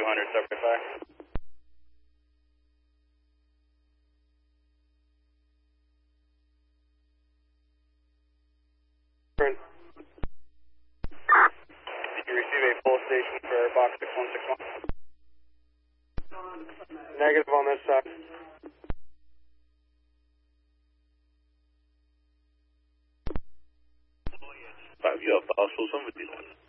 200, separate fire. Did you receive a full station for box 6161? Negative on this side. You have also somebody.